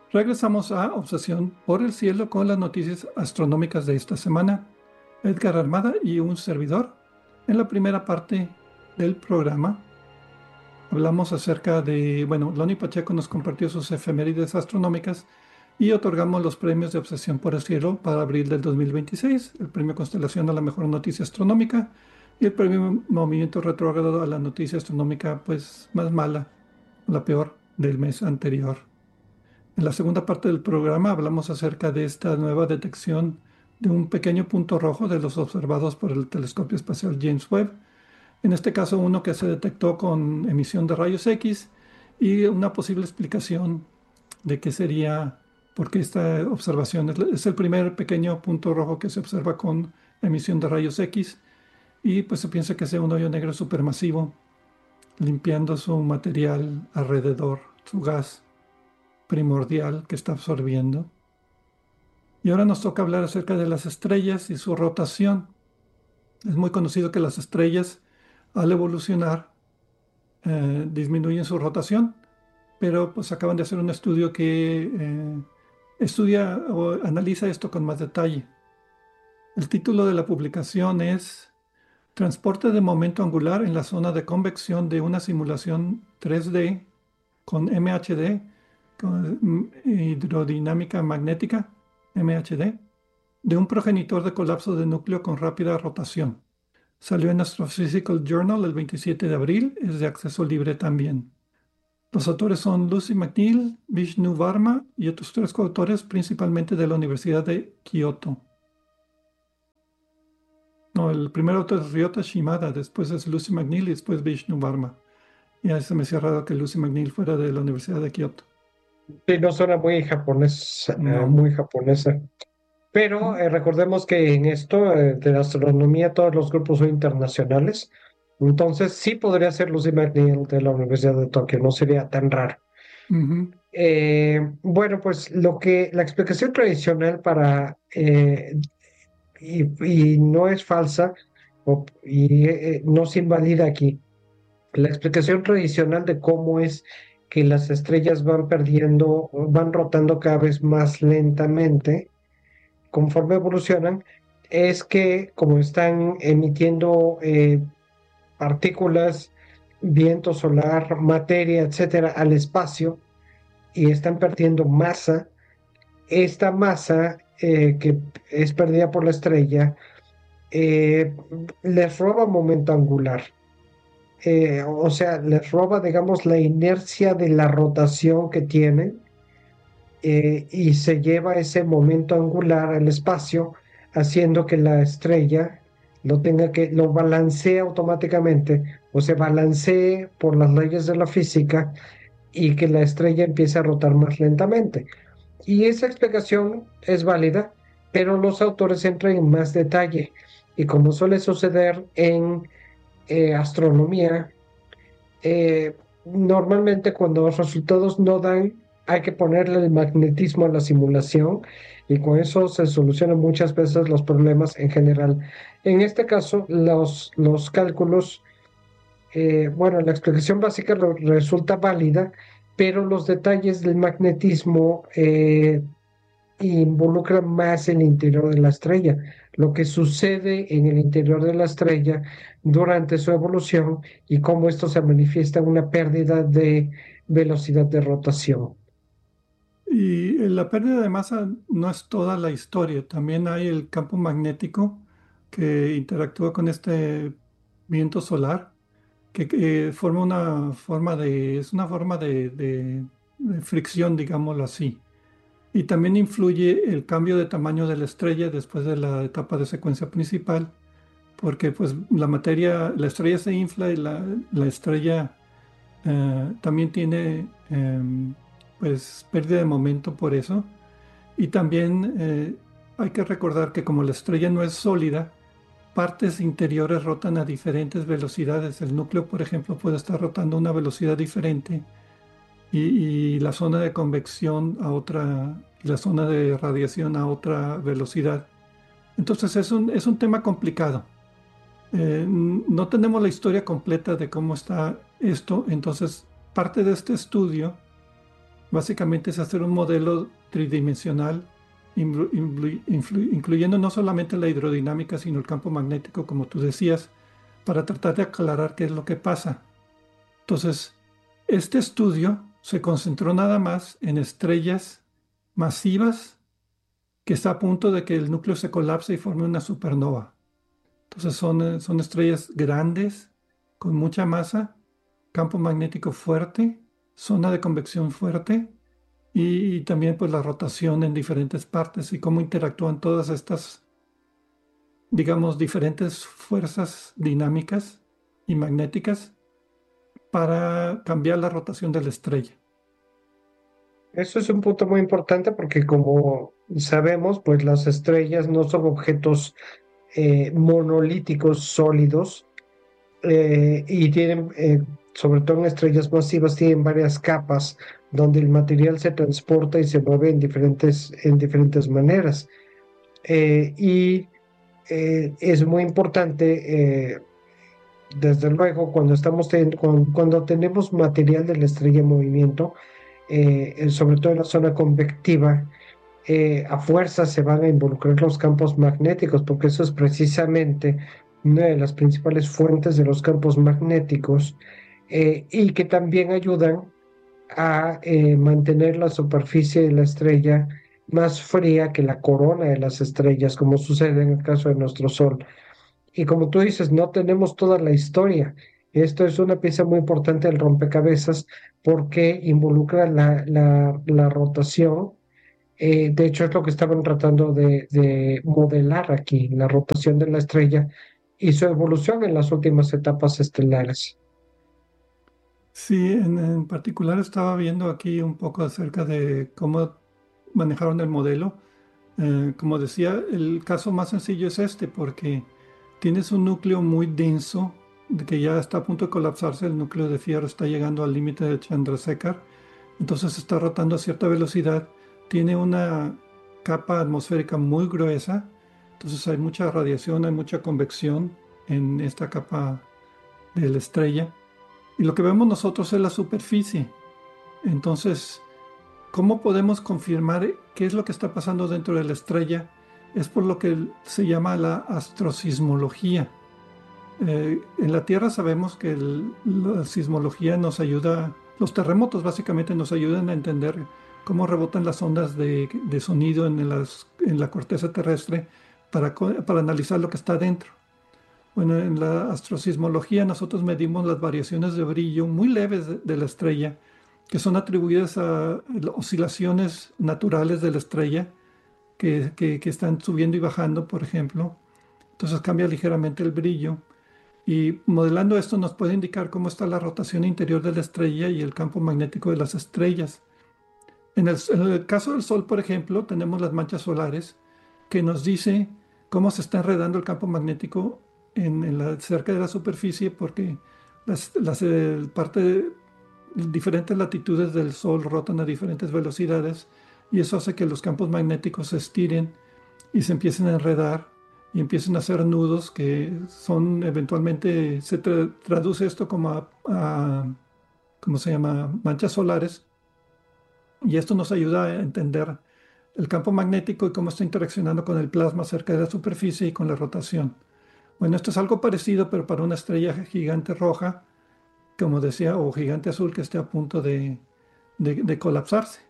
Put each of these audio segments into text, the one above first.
Regresamos a Obsesión por el Cielo con las noticias astronómicas de esta semana. Edgar Armada y un servidor. En la primera parte del programa hablamos acerca de, bueno, Loni Pacheco nos compartió sus efemérides astronómicas y otorgamos los premios de Obsesión por el Cielo para abril del 2026, el premio Constelación a la mejor noticia astronómica y el premio Movimiento Retrógrado a la noticia astronómica pues más mala, la peor del mes anterior. En la segunda parte del programa hablamos acerca de esta nueva detección de un pequeño punto rojo de los observados por el telescopio espacial James Webb. En este caso, uno que se detectó con emisión de rayos X y una posible explicación de qué sería, porque esta observación es el primer pequeño punto rojo que se observa con emisión de rayos X y pues se piensa que sea un hoyo negro supermasivo limpiando su material alrededor, su gas primordial que está absorbiendo. Y ahora nos toca hablar acerca de las estrellas y su rotación. Es muy conocido que las estrellas, al evolucionar, disminuyen su rotación, pero pues acaban de hacer un estudio que estudia o analiza esto con más detalle. El título de la publicación es Transporte de momento angular en la zona de convección de una simulación 3D con MHD, con hidrodinámica magnética, MHD, de un progenitor de colapso de núcleo con rápida rotación. Salió en Astrophysical Journal el 27 de abril, es de acceso libre también. Los autores son Lucy McNeil, Vishnu Varma y otros tres coautores, principalmente de la Universidad de Kioto. No, el primer autor es Ryota Shimada, después es Lucy McNeil y después Vishnu Varma. Ya se me hacía raro que Lucy McNeil fuera de la Universidad de Kioto. Sí, no suena muy japonés, No. muy japonesa. Pero recordemos que en esto de la astronomía todos los grupos son internacionales. Entonces sí podría ser Lucy McNeil de la Universidad de Tokio, no sería tan raro. Ujú. Bueno, pues la explicación tradicional y no es falsa no se invalida aquí. La explicación tradicional de cómo es que las estrellas van perdiendo, van rotando cada vez más lentamente conforme evolucionan, es que como están emitiendo partículas, viento solar, materia, etcétera, al espacio y están perdiendo masa, esta masa que es perdida por la estrella eh, les roba momento angular. O sea, les roba, digamos, la inercia de la rotación que tienen y se lleva ese momento angular al espacio, haciendo que la estrella lo balancee automáticamente o se balancee por las leyes de la física y que la estrella empiece a rotar más lentamente. Y esa explicación es válida, pero los autores entran en más detalle. Y como suele suceder en astronomía, normalmente cuando los resultados no dan, hay que ponerle el magnetismo a la simulación y con eso se solucionan muchas veces los problemas en general. En este caso, los cálculos, bueno, la explicación básica resulta válida, pero los detalles del magnetismo involucran más el interior de la estrella, lo que sucede en el interior de la estrella durante su evolución y cómo esto se manifiesta en una pérdida de velocidad de rotación. Y la pérdida de masa no es toda la historia. También hay el campo magnético que interactúa con este viento solar, que forma una forma es una forma de fricción, digámoslo así. Y también influye el cambio de tamaño de la estrella después de la etapa de secuencia principal, porque pues la estrella se infla y la estrella también tiene pues pérdida de momento por eso. Y también hay que recordar que como la estrella no es sólida, partes interiores rotan a diferentes velocidades. El núcleo, por ejemplo, puede estar rotando a una velocidad diferente y la zona de convección a otra, y la zona de radiación a otra velocidad. Entonces es un tema complicado. No tenemos la historia completa de cómo está esto, entonces parte de este estudio Básicamente es hacer un modelo tridimensional, incluyendo no solamente la hidrodinámica, sino el campo magnético, como tú decías, para tratar de aclarar qué es lo que pasa. Entonces, este estudio se concentró nada más en estrellas masivas que está a punto de que el núcleo se colapse y forme una supernova. Entonces son estrellas grandes, con mucha masa, campo magnético fuerte, zona de convección fuerte y también pues la rotación en diferentes partes y cómo interactúan todas estas, digamos, diferentes fuerzas dinámicas y magnéticas para cambiar la rotación de la estrella. Eso es un punto muy importante porque como sabemos, pues las estrellas no son objetos monolíticos sólidos y tienen, sobre todo en estrellas masivas, tienen varias capas donde el material se transporta y se mueve en diferentes maneras. Y es muy importante, desde luego, cuando tenemos material de la estrella en movimiento, sobre todo en la zona convectiva, a fuerza se van a involucrar los campos magnéticos, porque eso es precisamente una de las principales fuentes de los campos magnéticos, y que también ayudan a mantener la superficie de la estrella más fría que la corona de las estrellas, como sucede en el caso de nuestro Sol. Y como tú dices, no tenemos toda la historia. Esto es una pieza muy importante del rompecabezas porque involucra la rotación. De hecho, es lo que estaban tratando de modelar aquí, la rotación de la estrella y su evolución en las últimas etapas estelares. Sí, en particular estaba viendo aquí un poco acerca de cómo manejaron el modelo. Como decía, el caso más sencillo es este, porque tienes un núcleo muy denso, de que ya está a punto de colapsarse, el núcleo de fierro está llegando al límite de Chandrasekhar, entonces está rotando a cierta velocidad, tiene una capa atmosférica muy gruesa, entonces hay mucha radiación, hay mucha convección en esta capa de la estrella, y lo que vemos nosotros es la superficie. Entonces, ¿cómo podemos confirmar qué es lo que está pasando dentro de la estrella? Es por lo que se llama la astrosismología. En la Tierra sabemos que la sismología nos ayuda, los terremotos básicamente nos ayudan a entender cómo rebotan las ondas de sonido en la corteza terrestre para analizar lo que está dentro. Bueno, en la astrosismología nosotros medimos las variaciones de brillo muy leves de la estrella, que son atribuidas a oscilaciones naturales de la estrella que están subiendo y bajando, por ejemplo. Entonces cambia ligeramente el brillo. Y modelando esto nos puede indicar cómo está la rotación interior de la estrella y el campo magnético de las estrellas. En el caso del Sol, por ejemplo, tenemos las manchas solares que nos dice cómo se está enredando el campo magnético cerca de la superficie porque diferentes latitudes del Sol rotan a diferentes velocidades y eso hace que los campos magnéticos se estiren y se empiecen a enredar y empiecen a hacer nudos que son eventualmente, traduce esto como ¿cómo se llama? Manchas solares y esto nos ayuda a entender el campo magnético y cómo está interaccionando con el plasma cerca de la superficie y con la rotación. Bueno, esto es algo parecido, pero para una estrella gigante roja, como decía, o gigante azul que esté a punto de colapsarse.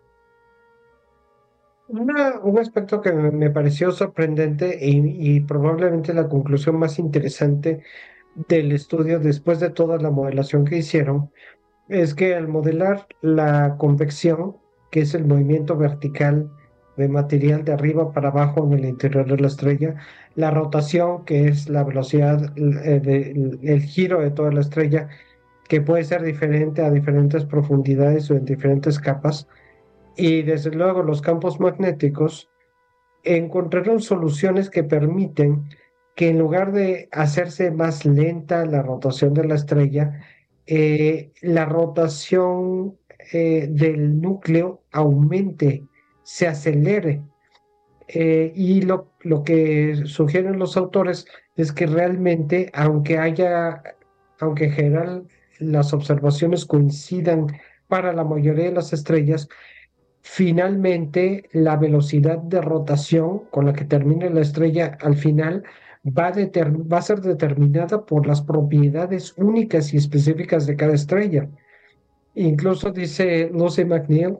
Un aspecto que me pareció sorprendente y probablemente la conclusión más interesante del estudio después de toda la modelación que hicieron es que al modelar la convección, que es el movimiento vertical de material de arriba para abajo en el interior de la estrella, la rotación, que es la velocidad, el giro de toda la estrella, que puede ser diferente a diferentes profundidades o en diferentes capas, y desde luego los campos magnéticos, encontraron soluciones que permiten que en lugar de hacerse más lenta la rotación de la estrella, la rotación del núcleo aumente, se acelere. Y lo que sugieren los autores es que realmente, aunque en general las observaciones coincidan para la mayoría de las estrellas, finalmente la velocidad de rotación con la que termine la estrella al final va a ser determinada por las propiedades únicas y específicas de cada estrella. Incluso dice Lucy McNeil,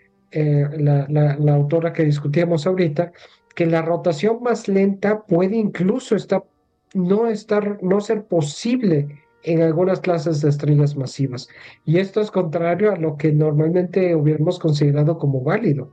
la autora que discutíamos ahorita, que la rotación más lenta puede incluso no ser posible en algunas clases de estrellas masivas. Y esto es contrario a lo que normalmente hubiéramos considerado como válido.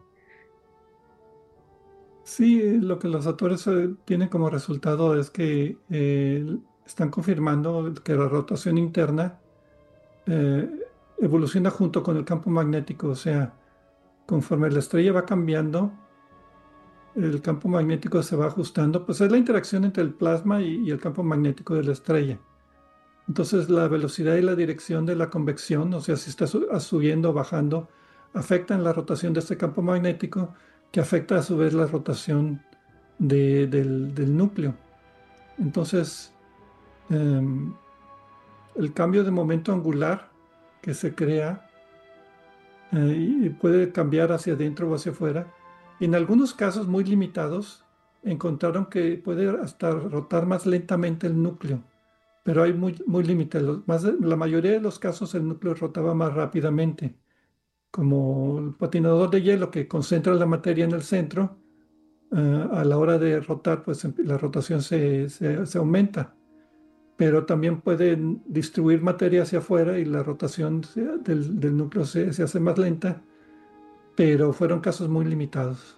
Sí, lo que los autores tienen como resultado es que están confirmando que la rotación interna eh, evoluciona junto con el campo magnético, o sea, conforme la estrella va cambiando, el campo magnético se va ajustando, pues es la interacción entre el plasma y el campo magnético de la estrella. Entonces la velocidad y la dirección de la convección, o sea, si está subiendo o bajando, afectan la rotación de este campo magnético, que afecta a su vez la rotación del núcleo. Entonces, em, el cambio de momento angular que se crea y puede cambiar hacia adentro o hacia afuera. En algunos casos muy limitados, encontraron que puede hasta rotar más lentamente el núcleo, pero hay muy limitados. La mayoría de los casos el núcleo rotaba más rápidamente, como el patinador de hielo que concentra la materia en el centro. A la hora de rotar, pues la rotación se aumenta, pero también pueden distribuir materia hacia afuera y la rotación del núcleo se hace más lenta, pero fueron casos muy limitados.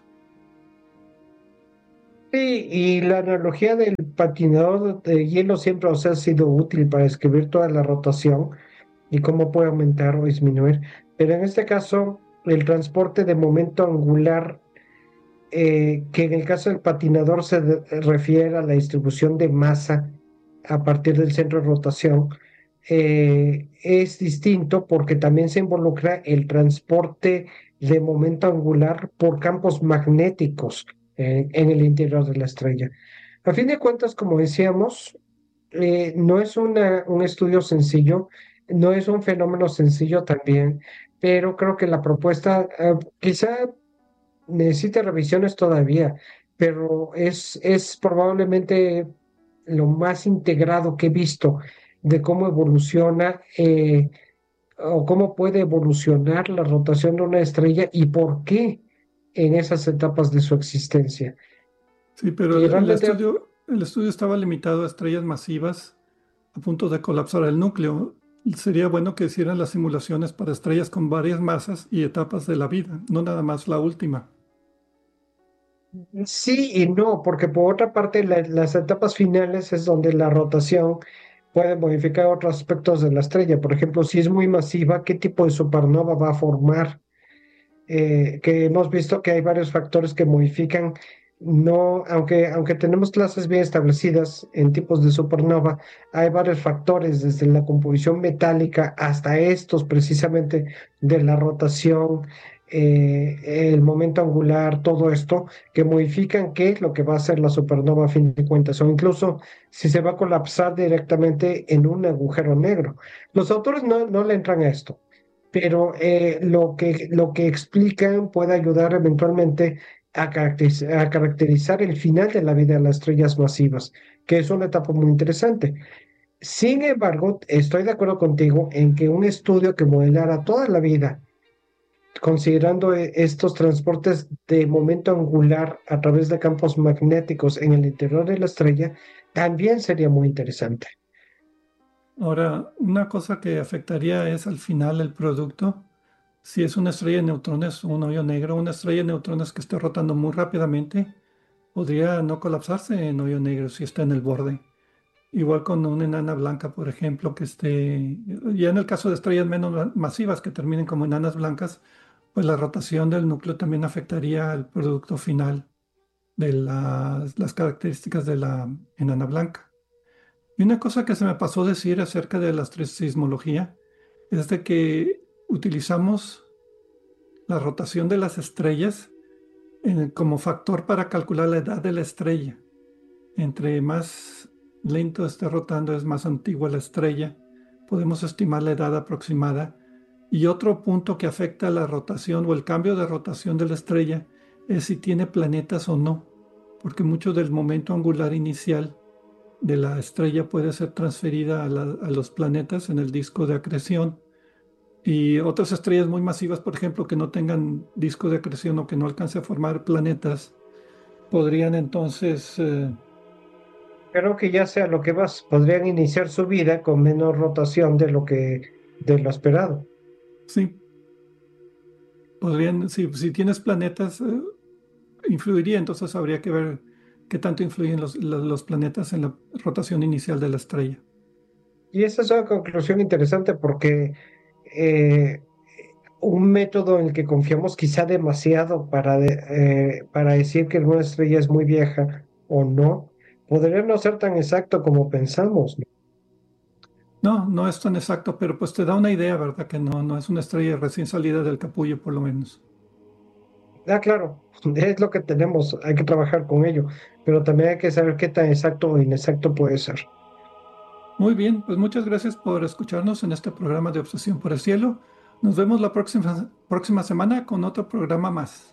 Sí, y la analogía del patinador de hielo siempre os ha sido útil para escribir toda la rotación y cómo puede aumentar o disminuir. Pero en este caso, el transporte de momento angular, que en el caso del patinador refiere a la distribución de masa a partir del centro de rotación, es distinto porque también se involucra el transporte de momento angular por campos magnéticos en el interior de la estrella. A fin de cuentas, como decíamos, no es un estudio sencillo, no es un fenómeno sencillo también, pero creo que la propuesta quizá necesita revisiones todavía, pero es probablemente lo más integrado que he visto de cómo evoluciona o cómo puede evolucionar la rotación de una estrella y por qué en esas etapas de su existencia. Sí, pero Y realmente el estudio estaba limitado a estrellas masivas a punto de colapsar el núcleo. Sería bueno que hicieran las simulaciones para estrellas con varias masas y etapas de la vida, no nada más la última. sí y no, porque por otra parte las etapas finales es donde la rotación puede modificar otros aspectos de la estrella. Por ejemplo, si es muy masiva, ¿qué tipo de supernova va a formar? Que hemos visto que hay varios factores que modifican, no, aunque tenemos clases bien establecidas en tipos de supernova, hay varios factores, desde la composición metálica hasta estos precisamente de la rotación, el momento angular, todo esto, que modifican qué es lo que va a ser la supernova a fin de cuentas, o incluso si se va a colapsar directamente en un agujero negro. Los autores no le entran a esto, pero lo que explican puede ayudar eventualmente a caracterizar el final de la vida de las estrellas masivas, que es una etapa muy interesante. Sin embargo, estoy de acuerdo contigo en que un estudio que modelara toda la vida, considerando estos transportes de momento angular a través de campos magnéticos en el interior de la estrella, también sería muy interesante. Ahora, una cosa que afectaría es al final el producto. Si es una estrella de neutrones o un hoyo negro, una estrella de neutrones que esté rotando muy rápidamente, podría no colapsarse en hoyo negro si está en el borde. Igual con una enana blanca, por ejemplo, que esté, ya en el caso de estrellas menos masivas que terminen como enanas blancas, pues la rotación del núcleo también afectaría al producto final de las características de la enana blanca. Y una cosa que se me pasó decir acerca de la sismología es de que utilizamos la rotación de las estrellas como factor para calcular la edad de la estrella. Entre más lento esté rotando, es más antigua la estrella. Podemos estimar la edad aproximada Y otro punto que afecta la rotación o el cambio de rotación de la estrella es si tiene planetas o no, porque mucho del momento angular inicial de la estrella puede ser transferida a los planetas en el disco de acreción. Y otras estrellas muy masivas, por ejemplo, que no tengan disco de acreción o que no alcance a formar planetas, podrían entonces, Creo que ya sea lo que vas, podrían iniciar su vida con menos rotación de lo esperado. sí, podrían, si tienes planetas, influiría, entonces habría que ver qué tanto influyen los planetas en la rotación inicial de la estrella. Y esa es una conclusión interesante porque eh, un método en el que confiamos quizá demasiado para decir que una estrella es muy vieja o no, podría no ser tan exacto como pensamos, ¿no? No, no es tan exacto, pero pues te da una idea, ¿verdad? Que no, no es una estrella recién salida del capullo, por lo menos. Ah, claro, es lo que tenemos, hay que trabajar con ello, pero también hay que saber qué tan exacto o inexacto puede ser. Muy bien, pues muchas gracias por escucharnos en este programa de Obsesión por el Cielo. Nos vemos la próxima semana con otro programa más.